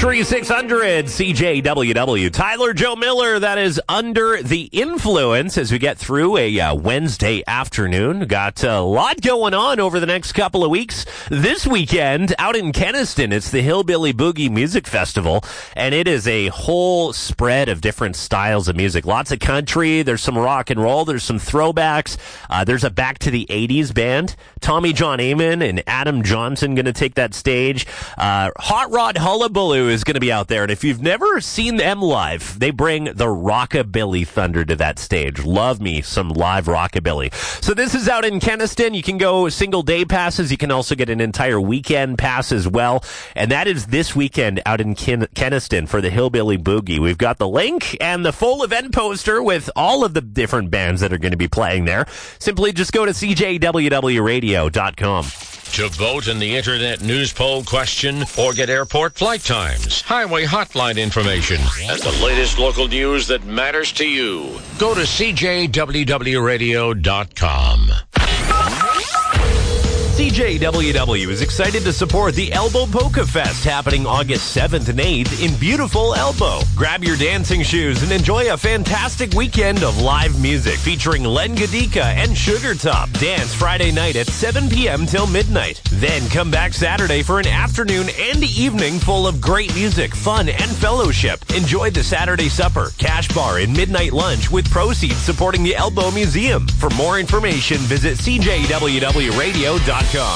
Country 600, CJWW. Tyler Joe Miller, that is Under the Influence as we get through a Wednesday afternoon. Got a lot going on over the next couple of weeks. This weekend, out in Kenaston, it's the Hillbilly Boogie Music Festival, and it is a whole spread of different styles of music. Lots of country, there's some rock and roll, there's some throwbacks, there's a Back to the 80s band. Tommy John Amen and Adam Johnson going to take that stage. Hot Rod Hullabaloo is going to be out there, and if you've never seen them live, they bring the rockabilly thunder to that stage. Love me some live rockabilly. So this is out in Kenaston. You can go single day passes. You can also get an entire weekend pass as well, and that is this weekend out in Kenaston for the Hillbilly Boogie. We've got the link and the full event poster with all of the different bands that are going to be playing there. Simply just go to CJWWRadio.com. To vote in the Internet News Poll question or get airport flight times, highway hotline information, and the latest local news that matters to you, go to CJWWRadio.com. CJWW is excited to support the Elbow Polka Fest happening August 7th and 8th in beautiful Elbow. Grab your dancing shoes and enjoy a fantastic weekend of live music featuring Len Gadika and Sugar Top. Dance Friday night at 7 p.m. till midnight. Then come back Saturday for an afternoon and evening full of great music, fun, and fellowship. Enjoy the Saturday supper, cash bar, and midnight lunch with proceeds supporting the Elbow Museum. For more information, visit CJWWRadio.com.